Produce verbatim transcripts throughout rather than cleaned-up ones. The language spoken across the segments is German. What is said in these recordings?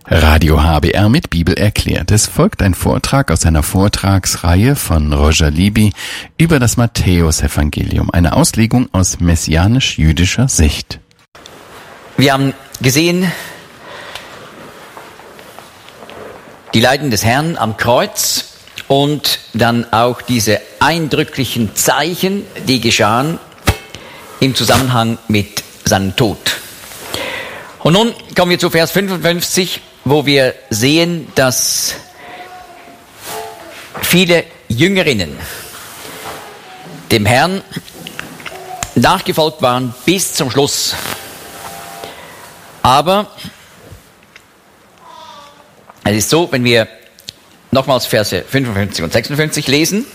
Radio H B R mit Bibel erklärt. Es folgt ein Vortrag aus einer Vortragsreihe von Roger Libby über das Matthäusevangelium, eine Auslegung aus messianisch-jüdischer Sicht. Wir haben gesehen die Leiden des Herrn am Kreuz und dann auch diese eindrücklichen Zeichen, die geschahen im Zusammenhang mit seinem Tod. Und nun kommen wir zu Vers fünfundfünfzig, wo wir sehen, dass viele Jüngerinnen dem Herrn nachgefolgt waren bis zum Schluss. Aber es ist so, wenn wir nochmals Verse fünfundfünfzig und sechsundfünfzig lesen.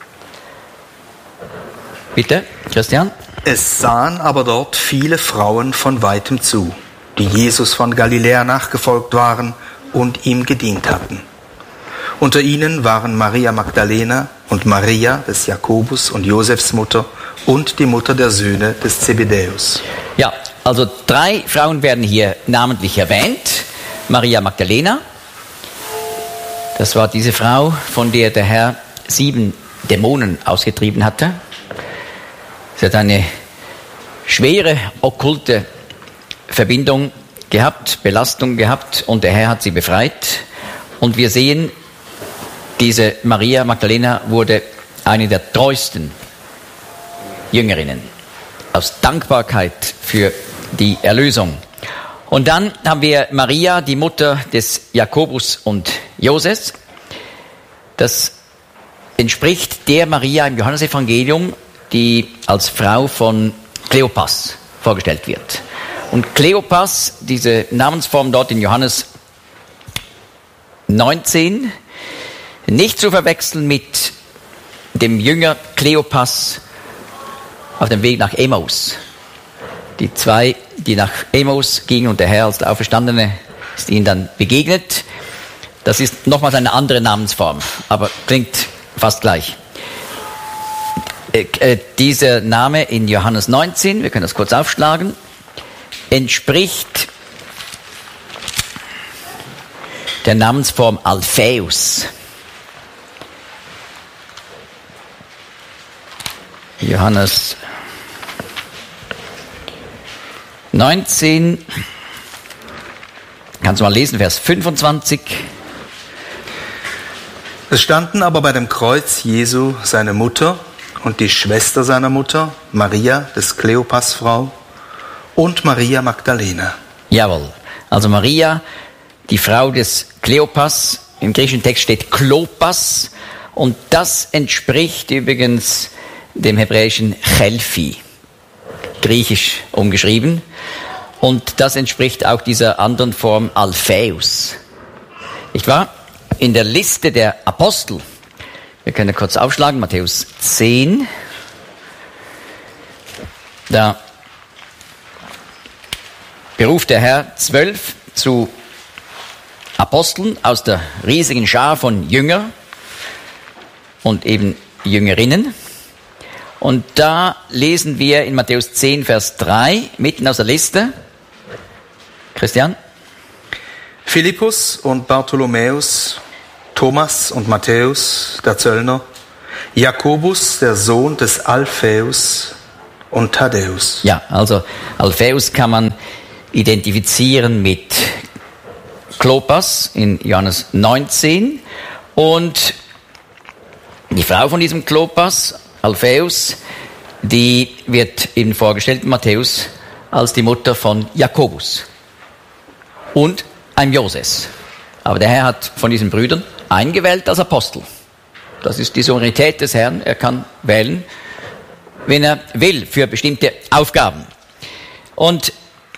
Bitte, Christian. Es sahen aber dort viele Frauen von weitem zu, die Jesus von Galiläa nachgefolgt waren und ihm gedient hatten. Unter ihnen waren Maria Magdalena und Maria des Jakobus und Josefs Mutter und die Mutter der Söhne des Zebedäus. Ja, also drei Frauen werden hier namentlich erwähnt. Maria Magdalena, das war diese Frau, von der der Herr sieben Dämonen ausgetrieben hatte. Sie hat eine schwere okkulte Verbindung gehabt, Belastung gehabt und der Herr hat sie befreit. Und wir sehen, diese Maria Magdalena wurde eine der treuesten Jüngerinnen aus Dankbarkeit für die Erlösung. Und dann haben wir Maria, die Mutter des Jakobus und Joses. Das entspricht der Maria im Johannesevangelium, die als Frau von Kleopas vorgestellt wird. Und Kleopas, diese Namensform dort in Johannes neunzehn, nicht zu verwechseln mit dem Jünger Kleopas auf dem Weg nach Emmaus. Die zwei, die nach Emmaus gingen und der Herr als der Auferstandene ist ihnen dann begegnet. Das ist nochmals eine andere Namensform, aber klingt fast gleich. Äh, äh, dieser Name in Johannes neunzehn, wir können das kurz aufschlagen, entspricht der Namensform Alphaeus. Johannes neunzehn, kannst du mal lesen, Vers fünfundzwanzig. Es standen aber bei dem Kreuz Jesu seine Mutter und die Schwester seiner Mutter, Maria des Kleopas Frau, und Maria Magdalena. Jawohl, also Maria, die Frau des Kleopas, im griechischen Text steht Klopas, und das entspricht übrigens dem hebräischen Chelphi, griechisch umgeschrieben, und das entspricht auch dieser anderen Form Alphaeus. Nicht wahr? In der Liste der Apostel, wir können kurz aufschlagen, Matthäus zehn, da beruft der Herr zwölf zu Aposteln aus der riesigen Schar von Jüngern und eben Jüngerinnen. Und da lesen wir in Matthäus zehn, Vers drei, mitten aus der Liste. Christian? Philippus und Bartholomäus, Thomas und Matthäus, der Zöllner, Jakobus, der Sohn des Alphaeus, und Thaddäus. Ja, also Alphaeus kann man identifizieren mit Klopas in Johannes neunzehn, und die Frau von diesem Klopas, Alphaeus, die wird in vorgestellten Matthäus als die Mutter von Jakobus und einem Joses. Aber der Herr hat von diesen Brüdern eingewählt als Apostel. Das ist die Souveränität des Herrn. Er kann wählen, wen er will, für bestimmte Aufgaben. Und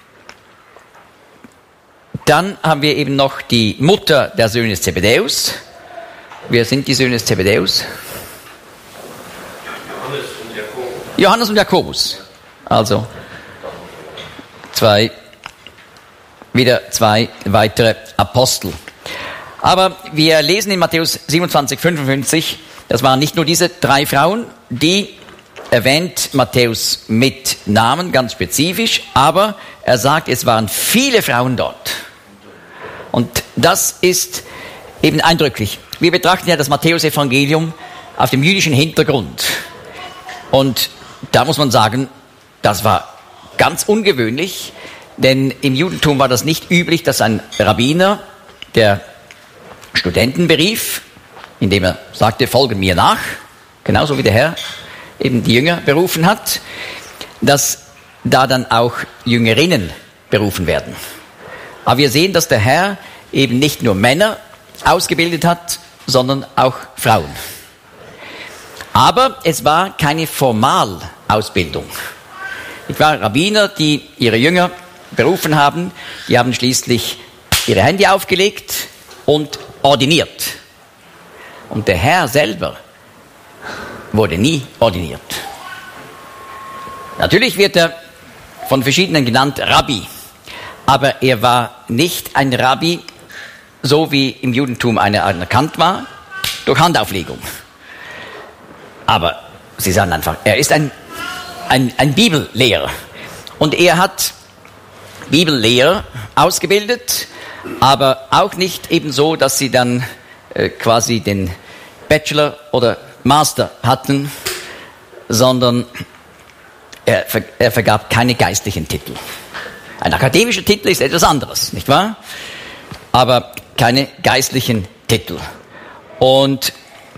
dann haben wir eben noch die Mutter der Söhne des Zebedäus. Wer sind die Söhne des Zebedäus? Johannes und Jakobus. Johannes und Jakobus. Also zwei, wieder zwei weitere Apostel. Aber wir lesen in Matthäus siebenundzwanzig, fünfundfünfzig, das waren nicht nur diese drei Frauen, die erwähnt Matthäus mit Namen, ganz spezifisch, aber er sagt, es waren viele Frauen dort. Und das ist eben eindrücklich. Wir betrachten ja das Matthäus-Evangelium auf dem jüdischen Hintergrund. Und da muss man sagen, das war ganz ungewöhnlich, denn im Judentum war das nicht üblich, dass ein Rabbiner, der Studenten berief, indem er sagte, folgen mir nach, genauso wie der Herr eben die Jünger berufen hat, dass da dann auch Jüngerinnen berufen werden. Aber wir sehen, dass der Herr eben nicht nur Männer ausgebildet hat, sondern auch Frauen. Aber es war keine Formalausbildung. Es waren Rabbiner, die ihre Jünger berufen haben, die haben schließlich ihre Hände aufgelegt und ordiniert. Und der Herr selber wurde nie ordiniert. Natürlich wird er von verschiedenen genannt Rabbi, aber er war nicht ein Rabbi, so wie im Judentum einer anerkannt war, durch Handauflegung. Aber sie sagen einfach, er ist ein, ein, ein Bibellehrer. Und er hat Bibellehrer ausgebildet, aber auch nicht eben so, dass sie dann äh, quasi den Bachelor oder Master hatten, sondern er, ver, er vergab keine geistlichen Titel. Ein akademischer Titel ist etwas anderes, nicht wahr? Aber keine geistlichen Titel. Und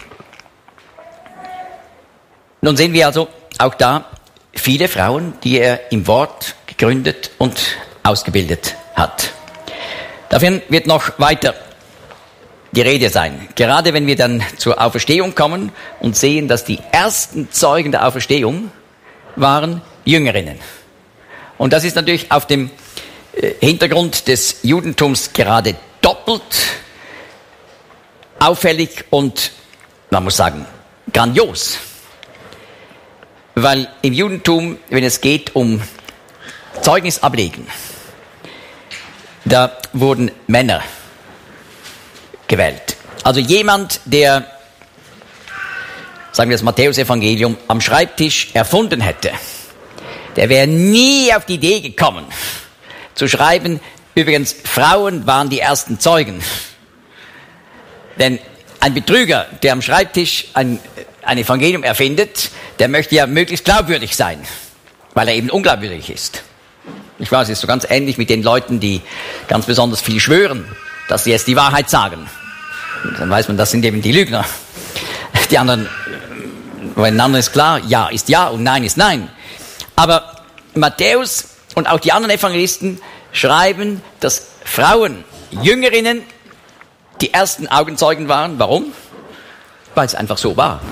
nun sehen wir also auch da viele Frauen, die er im Wort gegründet und ausgebildet hat. Davon wird noch weiter die Rede sein. Gerade wenn wir dann zur Auferstehung kommen und sehen, dass die ersten Zeugen der Auferstehung waren Jüngerinnen. Und das ist natürlich auf dem Hintergrund des Judentums gerade doppelt auffällig und, man muss sagen, grandios. Weil im Judentum, wenn es geht um Zeugnis ablegen, da wurden Männer gewählt. Also jemand, der, sagen wir das Matthäus-Evangelium, am Schreibtisch erfunden hätte, der wäre nie auf die Idee gekommen, zu schreiben, übrigens, Frauen waren die ersten Zeugen. Denn ein Betrüger, der am Schreibtisch ein, ein Evangelium erfindet, der möchte ja möglichst glaubwürdig sein, weil er eben unglaubwürdig ist. Ich weiß, es ist so ganz ähnlich mit den Leuten, die ganz besonders viel schwören, dass sie jetzt die Wahrheit sagen. Und dann weiß man, das sind eben die Lügner. Die anderen, bei den anderen ist klar, ja ist ja und nein ist nein. Aber Matthäus und auch die anderen Evangelisten schreiben, dass Frauen, Jüngerinnen, die ersten Augenzeugen waren. Warum? Weil es einfach so war.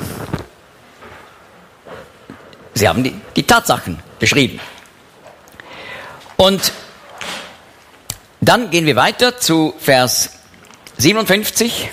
Sie haben die, die Tatsachen beschrieben. Und dann gehen wir weiter zu Vers siebenundfünfzig.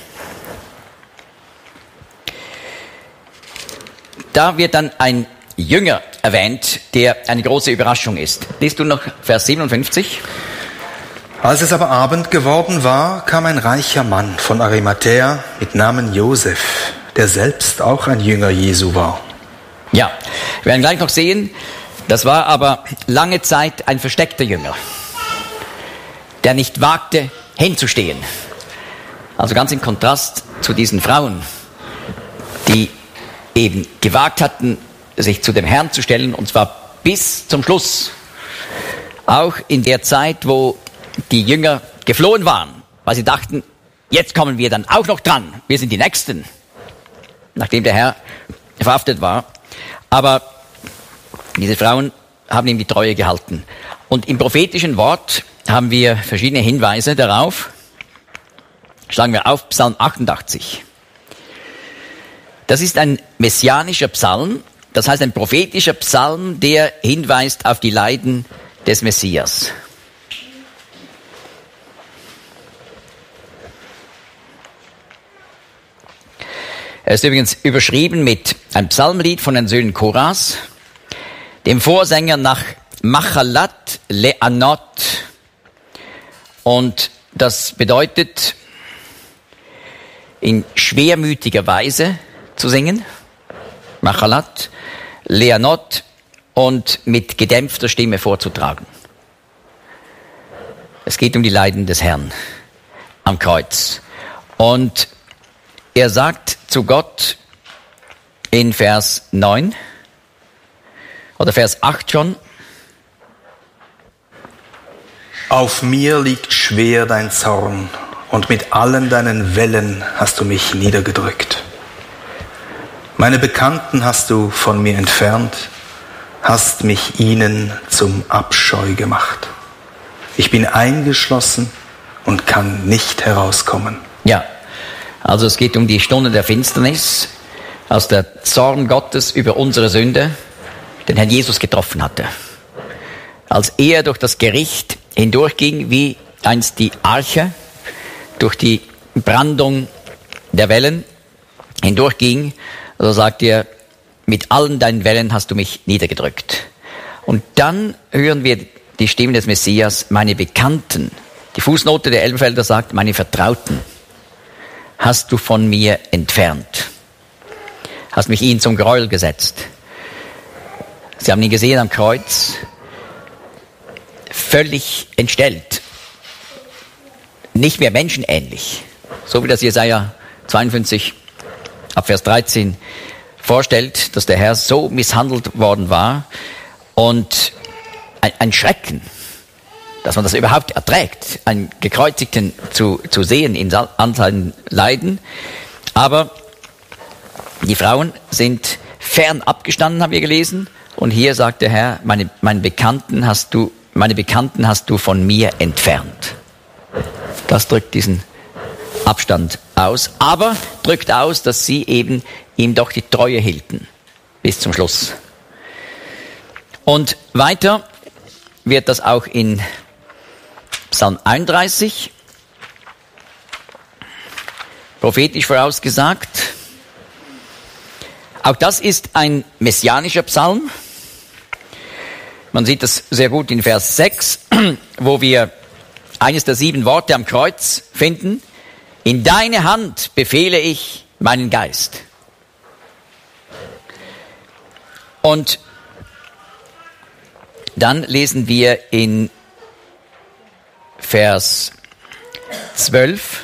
Da wird dann ein Jünger erwähnt, der eine große Überraschung ist. Liest du noch Vers siebenundfünfzig? Als es aber Abend geworden war, kam ein reicher Mann von Arimathäa mit Namen Josef, der selbst auch ein Jünger Jesu war. Ja, wir werden gleich noch sehen, das war aber lange Zeit ein versteckter Jünger, der nicht wagte, hinzustehen. Also ganz im Kontrast zu diesen Frauen, die eben gewagt hatten, sich zu dem Herrn zu stellen, und zwar bis zum Schluss. Auch in der Zeit, wo die Jünger geflohen waren, weil sie dachten, jetzt kommen wir dann auch noch dran, wir sind die Nächsten, nachdem der Herr verhaftet war. Aber diese Frauen haben ihm die Treue gehalten. Und im prophetischen Wort haben wir verschiedene Hinweise darauf. Schlagen wir auf Psalm achtundachtzig. Das ist ein messianischer Psalm, das heißt ein prophetischer Psalm, der hinweist auf die Leiden des Messias. Er ist übrigens überschrieben mit einem Psalmlied von den Söhnen Koras, dem Vorsänger nach Machalat Le'anot. Und das bedeutet, in schwermütiger Weise zu singen, Machalat Le'anot, und mit gedämpfter Stimme vorzutragen. Es geht um die Leiden des Herrn. am Kreuz. Und er sagt zu Gott in Vers neun oder Vers acht schon: Auf mir liegt schwer dein Zorn, und mit allen deinen Wellen hast du mich niedergedrückt. Meine Bekannten hast du von mir entfernt, hast mich ihnen zum Abscheu gemacht. Ich bin eingeschlossen und kann nicht herauskommen. Ja, also es geht um die Stunde der Finsternis, als der Zorn Gottes über unsere Sünde den Herrn Jesus getroffen hatte. Als er durch das Gericht hindurchging, wie einst die Arche durch die Brandung der Wellen hindurchging, so sagt er: Mit allen deinen Wellen hast du mich niedergedrückt. Und dann hören wir die Stimme des Messias: Meine Bekannten. Die Fußnote der Elberfelder sagt: Meine Vertrauten hast du von mir entfernt. Hast mich ihnen zum Gräuel gesetzt. Sie haben ihn gesehen am Kreuz, völlig entstellt, nicht mehr menschenähnlich, so wie das Jesaja zweiundfünfzig ab Vers dreizehn vorstellt, dass der Herr so misshandelt worden war, und ein, ein Schrecken, dass man das überhaupt erträgt, einen Gekreuzigten zu, zu sehen in an seinen Leiden. Aber die Frauen sind fern abgestanden, haben wir gelesen, und hier sagt der Herr: Meine, meine Bekannten hast du, meine Bekannten hast du von mir entfernt. Das drückt diesen Abstand aus, aber drückt aus, dass sie eben ihm doch die Treue hielten bis zum Schluss. Und weiter wird das auch in Psalm einunddreißig prophetisch vorausgesagt. Auch das ist ein messianischer Psalm. Man sieht das sehr gut in Vers sechs, wo wir eines der sieben Worte am Kreuz finden: In deine Hand befehle ich meinen Geist. Und dann lesen wir in Vers zwölf: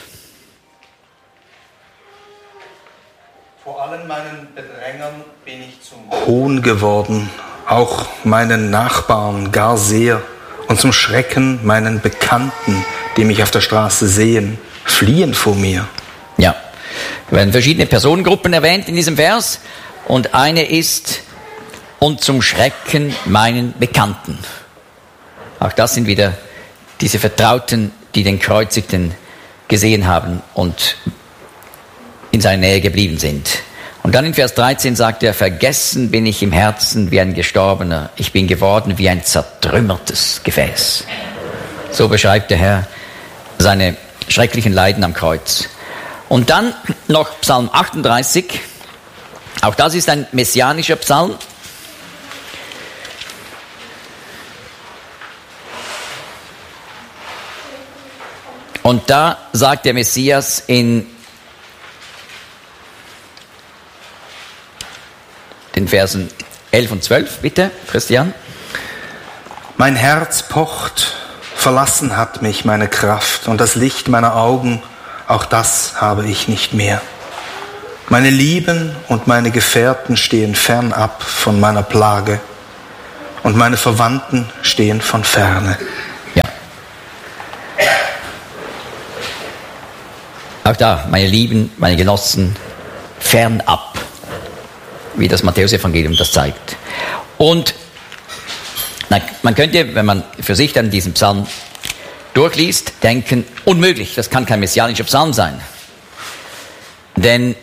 Vor allen meinen Bedrängern bin ich zum Hohn geworden, auch meinen Nachbarn gar sehr, und zum Schrecken meinen Bekannten, die mich auf der Straße sehen, fliehen vor mir. Ja, es werden verschiedene Personengruppen erwähnt in diesem Vers, und eine ist: und zum Schrecken meinen Bekannten. Auch das sind wieder diese Vertrauten, die den Kreuzigten gesehen haben und in seiner Nähe geblieben sind. Und dann in Vers dreizehn sagt er: Vergessen bin ich im Herzen wie ein Gestorbener, ich bin geworden wie ein zertrümmertes Gefäß. So beschreibt der Herr seine schrecklichen Leiden am Kreuz. Und dann noch Psalm achtunddreißig, auch das ist ein messianischer Psalm. Und da sagt der Messias in den Versen elf und zwölf, bitte, Christian. Mein Herz pocht, verlassen hat mich meine Kraft, und das Licht meiner Augen, auch das habe ich nicht mehr. Meine Lieben und meine Gefährten stehen fernab von meiner Plage, und meine Verwandten stehen von ferne. Ja. Auch da, meine Lieben, meine Genossen, fernab, wie das Matthäus-Evangelium das zeigt. Und na, man könnte, wenn man für sich dann diesen Psalm durchliest, denken: Unmöglich, das kann kein messianischer Psalm sein. Denn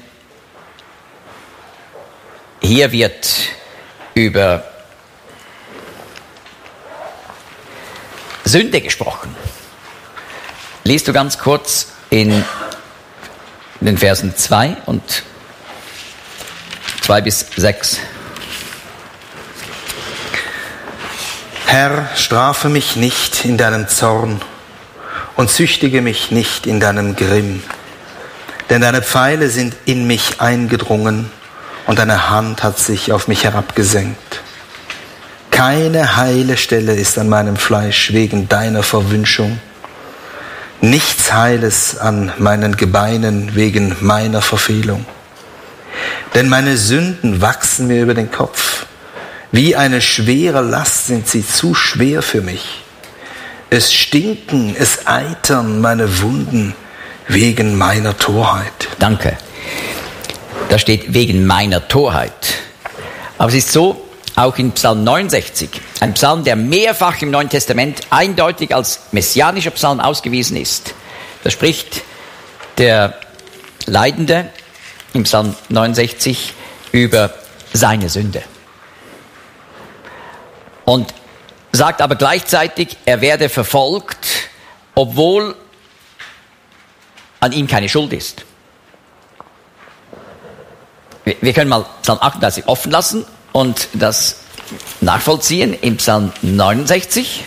hier wird über Sünde gesprochen. Liest du ganz kurz in den Versen zwei und zwei bis sechs. Herr, strafe mich nicht in deinem Zorn und züchtige mich nicht in deinem Grimm, denn deine Pfeile sind in mich eingedrungen und deine Hand hat sich auf mich herabgesenkt. Keine heile Stelle ist an meinem Fleisch wegen deiner Verwünschung. nichts Heiles an meinen Gebeinen wegen meiner Verfehlung. Denn meine Sünden wachsen mir über den Kopf. Wie eine schwere Last sind sie zu schwer für mich. Es stinken, es eitern meine Wunden wegen meiner Torheit. Danke. Da steht wegen meiner Torheit. Aber es ist so, auch in Psalm neunundsechzig, ein Psalm, der mehrfach im Neuen Testament eindeutig als messianischer Psalm ausgewiesen ist. Da spricht der Leidende im Psalm neunundsechzig über seine Sünde. Und sagt aber gleichzeitig, er werde verfolgt, obwohl an ihm keine Schuld ist. Wir können mal Psalm achtunddreißig offen lassen und das nachvollziehen im Psalm neunundsechzig.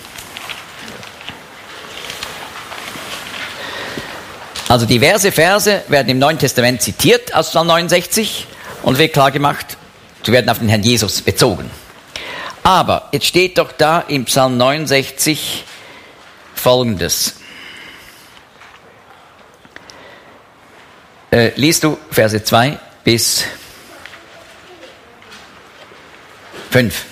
Also diverse Verse werden im Neuen Testament zitiert aus Psalm neunundsechzig und wird klar gemacht, sie werden auf den Herrn Jesus bezogen. Aber jetzt steht doch da im Psalm neunundsechzig Folgendes. Äh, liest du Verse zwei bis fünf.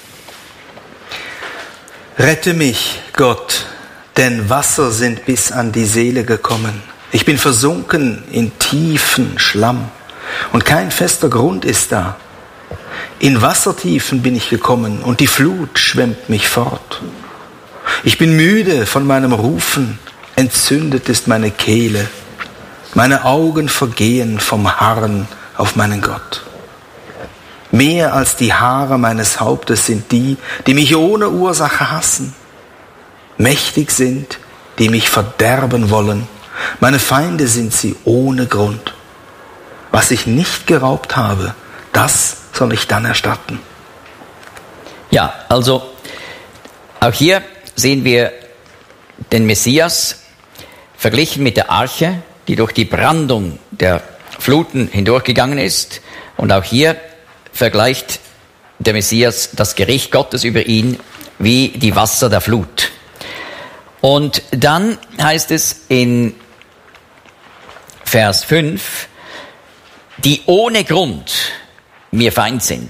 Rette mich, Gott, denn Wasser sind bis an die Seele gekommen. Ich bin versunken in tiefen Schlamm und kein fester Grund ist da. In Wassertiefen bin ich gekommen und die Flut schwemmt mich fort. Ich bin müde von meinem Rufen, entzündet ist meine Kehle. Meine Augen vergehen vom Harren auf meinen Gott. Mehr als die Haare meines Hauptes sind die, die mich ohne Ursache hassen. Mächtig sind, die mich verderben wollen. Meine Feinde sind sie ohne Grund. Was ich nicht geraubt habe, das soll ich dann erstatten. Ja, also auch hier sehen wir den Messias verglichen mit der Arche, die durch die Brandung der Fluten hindurchgegangen ist. Und auch hier vergleicht der Messias das Gericht Gottes über ihn wie die Wasser der Flut. Und dann heißt es in Vers fünf, die ohne Grund mir Feind sind.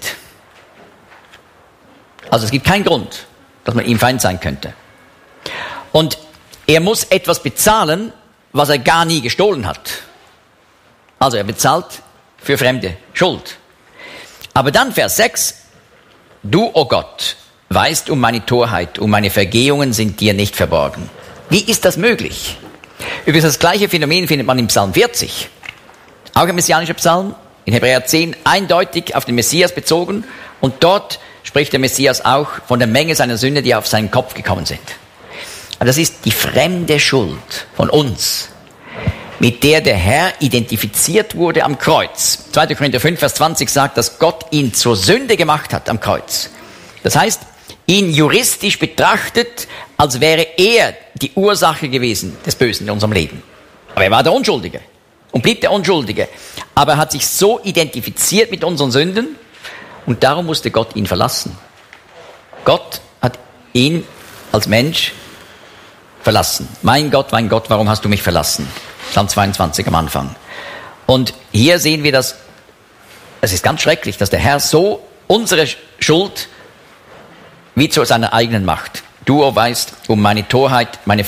Also es gibt keinen Grund, dass man ihm Feind sein könnte. Und er muss etwas bezahlen, was er gar nie gestohlen hat. Also er bezahlt für fremde Schuld. Aber dann Vers sechs, du, o oh Gott, weißt um meine Torheit, um meine Vergehungen sind dir nicht verborgen. Wie ist das möglich? Übrigens das gleiche Phänomen findet man im Psalm vierzig. Auch ein messianischer Psalm, in Hebräer zehn, eindeutig auf den Messias bezogen. Und dort spricht der Messias auch von der Menge seiner Sünde, die auf seinen Kopf gekommen sind. Aber das ist die fremde Schuld von uns, mit der der Herr identifiziert wurde am Kreuz. zweiter Korinther fünf, Vers zwanzig sagt, dass Gott ihn zur Sünde gemacht hat am Kreuz. Das heißt, ihn juristisch betrachtet, als wäre er die Ursache gewesen des Bösen in unserem Leben. Aber er war der Unschuldige und blieb der Unschuldige. Aber er hat sich so identifiziert mit unseren Sünden und darum musste Gott ihn verlassen. Gott hat ihn als Mensch verlassen. Mein Gott, mein Gott, warum hast du mich verlassen? Psalm zweiundzwanzig am Anfang. Und hier sehen wir das, es ist ganz schrecklich, dass der Herr so unsere Schuld wie zu seiner eigenen macht. Du, o weißt um meine Torheit, meine